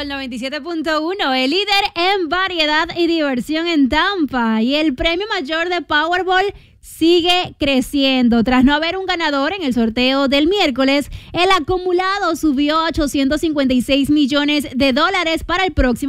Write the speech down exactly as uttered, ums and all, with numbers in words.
Sol noventa y siete punto uno, el líder en variedad y diversión en Tampa. Y el premio mayor de Powerball sigue creciendo. Tras no haber un ganador en el sorteo del miércoles, el acumulado subió a ochocientos cincuenta y seis millones de dólares para el próximo